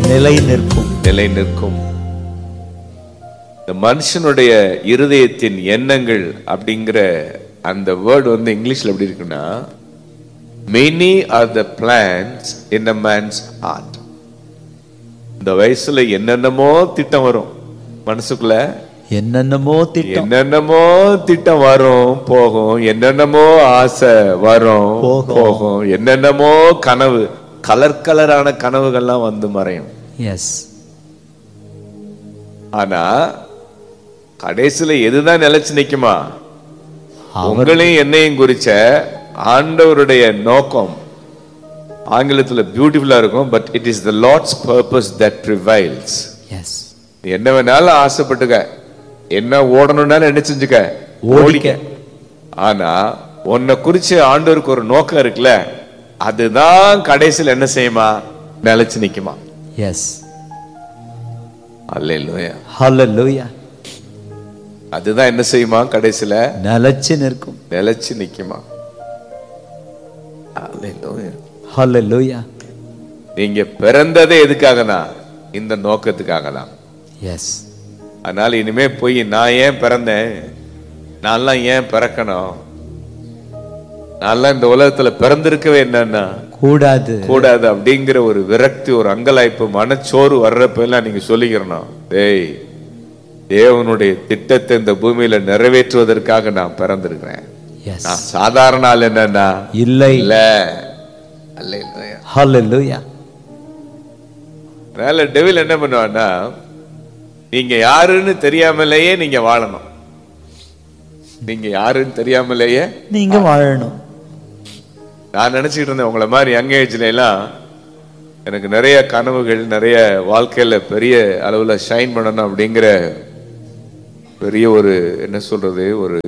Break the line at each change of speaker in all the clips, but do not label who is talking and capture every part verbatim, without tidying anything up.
நிலை நிற்கும்.
நிலை நிற்கும். இந்த மனுஷனுடைய இருதயத்தின் எண்ணங்கள் அப்படிங்கிற அந்த வேர்டு வந்து இங்கிலீஷ்ல எப்படி இருக்குன்னா, many are the plans in a man's heart. இந்த வயசுல என்னென்னமோ திட்டம் வரும் மனசுக்குள்ள,
என்னென்னமோ திட்டம்
என்னென்னமோ திட்டம் வரும் போகும், என்னென்னமோ ஆசை வரும் போகும், என்னென்னமோ கனவு, கலர் கலரான கனவுகள்லாம் வந்து மறையும்.
எஸ்.
ஆனா கடைசியில எதுதான் நிலைச்சு நிக்குமா? உங்களையும் என்னையும் குறிச்ச ஆண்டவருடைய நோக்கம் ஆங்கிலத்துல பியூட்டிஃபுல்லா இருக்கும். But it is the Lord's purpose that prevails.
S.
என்ன வேணாலும் ஆசைப்பட்டுக்க, என்ன ஓடணும்னாலும் என்ன செஞ்சுக்க, ஓடிக்க. ஆனா உன்னை குறிச்சு ஆண்டவருக்கு ஒரு நோக்கம் இருக்குல்ல, அதுதான் கடைசியில் என்ன செய்யுமா? நிலைச்சு நிக்குமா?
எஸ்.
அல்லேலூயா.
ஹல்லேலூயா.
அதுதான் என்ன செய்யுமா? கடைசியில
நிலைச்சு நிற்கும்,
நிலைச்சு நிக்குமா? அல்லேலூயா.
ஹல்லேலூயா.
நீங்க பிறந்ததே எதுக்காகனா? இந்த நோக்கத்துக்காக தான்.
எஸ்.
அதனால இனிமே போய் நான் ஏன் பிறந்தேன், நான்லாம் ஏன் பிறக்கணும், நான்லாம் இந்த உலகத்துல பிறந்திருக்கவே என்னன்னா
கூடாது
கூடாது அப்படிங்கிற ஒரு விரக்தி, ஒரு அங்கலாய்ப்பு, மனச்சோறு வர்றப்ப எல்லாம் நீங்க சொல்லிக்கிறணும், டேய் தேவனுடைய திட்டத்தை இந்த பூமியில நிறைவேற்றுவதற்காக நான் பிறந்திருக்கிறேன். நான் சாதாரண ஆள் என்னன்னா
இல்லை
இல்ல. அல்லேலூயா.
ஹல்லேலூயா.
அதனால டெவில் என்ன பண்ணுவான்னா, நீங்க யாருன்னு தெரியாமலேயே நீங்க வாழணும். நீங்க யாருன்னு தெரியாமலேயே
நீங்க வாழணும்.
நான் நினைச்சிட்டு இருந்தேன் உங்களை மாதிரி யங் ஏஜ்ல எல்லாம் எனக்கு நிறைய கனவுகள், நிறைய வாழ்க்கையில பெரிய அளவுல ஷைன் பண்ணணும் அப்படிங்கிற பெரிய ஒரு என்ன சொல்றது ஒரு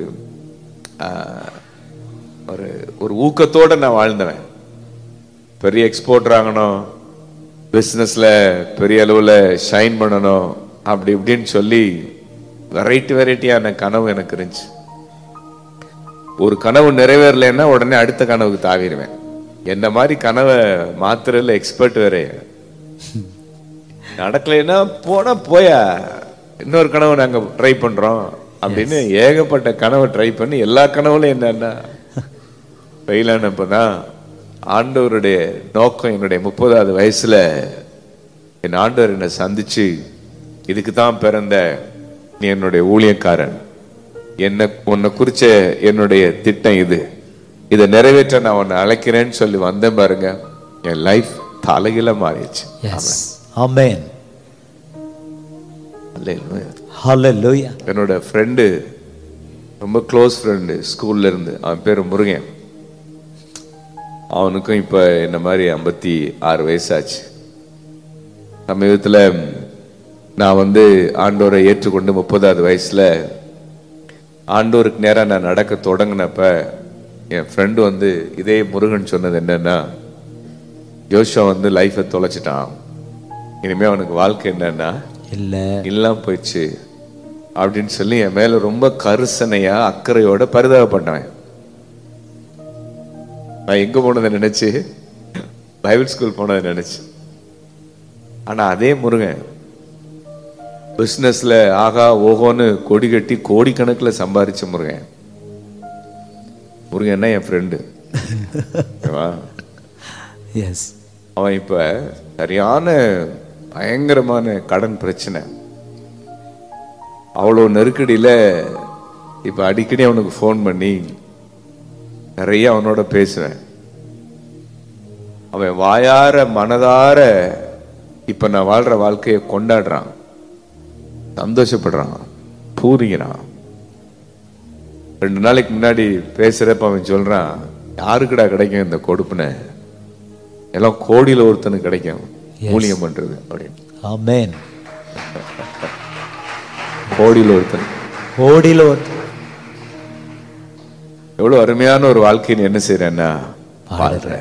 ஒரு ஒரு ஊக்கத்தோட நான் வாழ்ந்தவன். பெரிய எக்ஸ்போர்ட் ஆகணும், பிசினஸ்ல பெரிய அளவுல ஷைன் பண்ணணும் அப்படி இப்படின்னு சொல்லி வெரைட்டி வெரைட்டியான கனவு எனக்கு இருந்துச்சு. ஒரு கனவு நிறைவேறலைன்னா உடனே அடுத்த கனவுக்கு தாவிடுவேன். என்ன மாதிரி கனவை மாத்திரல எக்ஸ்பர்ட் வேற. நடக்கலைன்னா போனா போயா, இன்னொரு கனவு நாங்க ட்ரை பண்றோம் அப்படின்னு ஏகப்பட்ட கனவை ட்ரை பண்ணி எல்லா கனவுலையும் என்னன்னா ஃபெயில் ஆனப்பதான் ஆண்டவருடைய நோக்கம் என்னுடைய முப்பதாவது வயசுல என் ஆண்டவர் என்னை சந்திச்சு, இதுக்கு தான் பிறந்த நீ என்னுடைய ஊழியக்காரன், என்ன உன்னை குறிச்ச என்னுடைய திட்டம் இது, இதை நிறைவேற்ற நான் உன்னை அழைக்கிறேன்னு சொல்லி வந்தேன் பாருங்க. என் லைஃப் தலையில மாறிடுச்சு.
ஆமென். ஹல்லேலூயா.
என்னோட ஃப்ரெண்டு, ரொம்ப க்ளோஸ் ஃப்ரெண்டு ஸ்கூல்ல இருந்து, அவன் பேரு முருகன். அவனுக்கும் இப்ப என்ன மாதிரி ஐம்பத்தி ஆறு வயசாச்சு. சமீபத்தில் நான் வந்து ஆண்டோரை ஏற்றுக்கொண்டு முப்பதாவது வயசுல ஆண்டோருக்கு நேரம் நான் நடக்க தொடங்கினப்ப என் ஃப்ரெண்டு வந்து இதே முருகன் சொன்னது என்னன்னா, ஜோஷுவா வந்து லைஃபை தொலைச்சிட்டான், இனிமே அவனுக்கு வாழ்க்கை என்னன்னா
இல்ல
இல்லாம போயிடுச்சு அப்படின்னு சொல்லி என் மேல ரொம்ப கருசனையா அக்கறையோட பரிதாபப்பட்டவன். நான் எங்க போனதை நினைச்சு, பைபிள் ஸ்கூல் போனதை நினைச்சு. ஆனா அதே முருகன் பிசினஸ்ல ஆகா ஓஹோன்னு கொடி கட்டி கோடிக்கணக்கில் சம்பாதிச்ச முருகன். முருகன் என் ஃப்ரெண்டு. அவன் இப்ப சரியான பயங்கரமான கடன் பிரச்சனை, அவ்வளோ நெருக்கடியில இப்ப அடிக்கடி அவனுக்கு ஃபோன் பண்ணி நிறைய அவனோட பேசுவேன். அவன் வாயார மனதார இப்ப நான் வாழ்ற வாழ்க்கையை கொண்டாடுறான், சந்தோஷப்படுறான், பூரிக்கிறான். ரெண்டு நாளைக்கு முன்னாடி பேசுறப்ப அவன் சொல்றான், யாருக்குடா கிடைக்கும் இந்த கொடுப்புன, எல்லாம் கோடியில ஒருத்தனுக்கு கிடைக்கும் ஊழியம் பண்றது அப்படின்னு.
ஆமென்.
கோடியில ஒருத்தன்,
கோடியில ஒருத்தன்.
எவ்வளவு அருமையான ஒரு வாழ்க்கைன்னு என்ன செய்யறேன்னா வாழ்ற.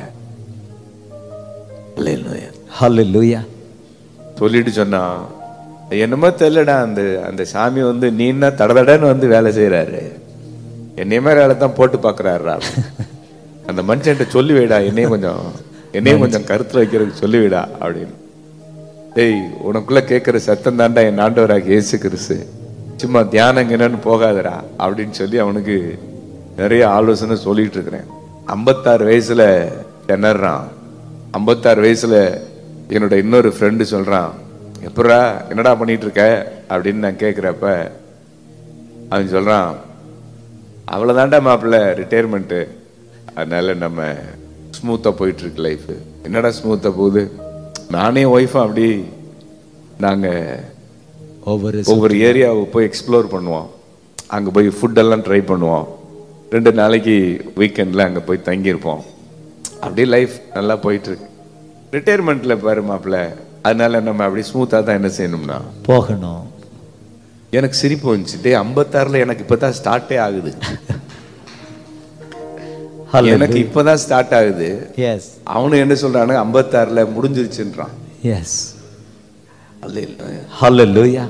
ஹல்லேலூயா.
சொல்லிட்டு சொன்னா, என்னமோ தெரியலடா, அந்த அந்த சாமி வந்து நீன்னா தடதடன்னு வந்து வேலை செய்யறாரு, என்னைய மாதிரி வேலை தான் போட்டு பாக்குறாருடா, அந்த மனுஷன்ட்ட சொல்லி வைடா, என்னையும் கொஞ்சம் என்னையும் கொஞ்சம் கருத்துல வைக்கிறதுக்கு சொல்லி விடா அப்படின்னு. டேய் உனக்குள்ள கேட்கிற சத்தம் தாண்டா என் ஆண்டவராக இயேசு கிறிஸ்து, சும்மா தியானம் என்னன்னு போகாதடா அப்படின்னு சொல்லி அவனுக்கு நிறைய ஆலோசனை சொல்லிட்டு இருக்கிறேன். ஐம்பத்தாறு வயசுல திணறான். ஐம்பத்தாறு வயசுல என்னோட இன்னொரு ஃப்ரெண்டு சொல்றான், எப்படா என்னடா பண்ணிட்டு இருக்க அப்படின்னு நான் கேட்குறப்ப அவன் சொல்றான், அவ்வளோதாண்டா மாப்பிள்ள ரிட்டையர்மெண்ட்டு, அதனால நம்ம ஸ்மூத்தாக போயிட்டு இருக்கு லைஃப். என்னடா ஸ்மூத்தாக போகுது, நானே ஒய்ஃபும் அப்படி நாங்கள்
ஒவ்வொரு
ஒவ்வொரு ஏரியாவை போய் எக்ஸ்ப்ளோர் பண்ணுவோம், அங்கே போய் ஃபுட்டெல்லாம் ட்ரை பண்ணுவோம், ரெண்டு நாளைக்கு வீக்கெண்டில் அங்கே போய் தங்கியிருப்போம், அப்படியே லைஃப் நல்லா போயிட்டுருக்கு. ரிட்டையர்மெண்ட்டில் பாரு மாப்பிள்ள, அதனால நம்ம அப்படி ஸ்மூத்தாக தான் என்ன செய்யணும்னா
போகணும்.
எனக்கு சிரிப்பு வந்துச்சு, டே ஐம்பத்தாறுல எனக்கு இப்போ தான் ஸ்டார்ட்டே ஆகுது, எனக்கு இப்போதான் ஸ்டார்ட் ஆகுது.
எஸ்,
அவனு என்ன சொல்றானு ஐம்பத்தாறுல முடிஞ்சிருச்சுன்றான்.
எஸ், ஹல்லேலூயா.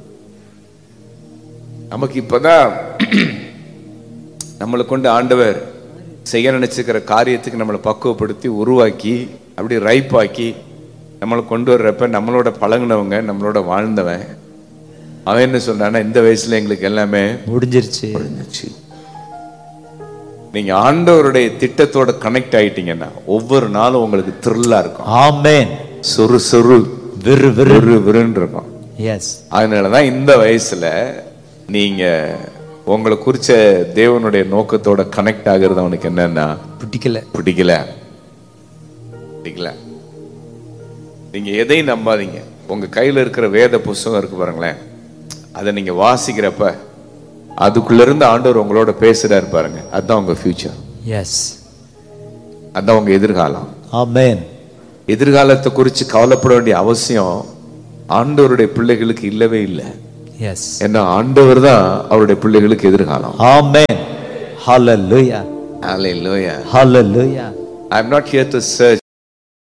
நமக்கு இப்பதான் நம்மளை கொண்டு ஆண்டவர் செய்ய நினைச்சுக்கிற காரியத்துக்கு நம்மளை பக்குவப்படுத்தி உருவாக்கி அப்படி ரைப்பாக்கி நம்மளை கொண்டு வர்றப்ப நம்மளோட பழகினவங்க நம்மளோட வாழ்ந்தவன் அவன் என்ன சொல்றான்னா, இந்த வயசுல எங்களுக்கு எல்லாமே
முடிஞ்சிருச்சு
முடிஞ்சிருச்சு. நீங்க ஆண்டவருடைய திட்டத்தோட கனெக்ட் ஆயிட்டீங்கன்னா ஒவ்வொரு நாளும் உங்களுக்கு த்ரில்லா இருக்கும்.
ஆமென்.
சொரு சொரு
விறு விறு
விறு விறுன்னு இருக்கும்.
எஸ்,
அதனாலதான் இந்த வயசுல நீங்க உங்களை குறிச்ச தேவனுடைய நோக்கத்தோட கனெக்ட் ஆகுறது அவனுக்கு என்னன்னா
பிடிக்கல
பிடிக்கல பிடிக்கல. நீங்க எதையும் நம்பாதீங்க. உங்க கையில இருக்கிற வேத புஸ்தகம் இருக்கு பாருங்களேன், அதை நீங்க வாசிக்கிறப்ப அதுக்குள்ள இருந்து ஆண்டவர் உங்களோட பேசுறாரு பாருங்க, அதுதான் உங்க ஃபியூச்சர்.
எஸ்,
அதுதான் உங்க எதிர்காலம்.
ஆமென்.
எதிர்காலத்தை குறித்து கவலைப்பட வேண்டிய அவசியம் ஆண்டவருடைய பிள்ளைகளுக்கு இல்லவே இல்லை.
எஸ்,
ஏன்னா ஆண்டவர் தான் அவருடைய பிள்ளைகளுக்கு எதிர்காலம்.
ஆமென். ஹல்லேலூயா,
ஹல்லேலூயா.
ஹல்லேலூயா.
I am not here to search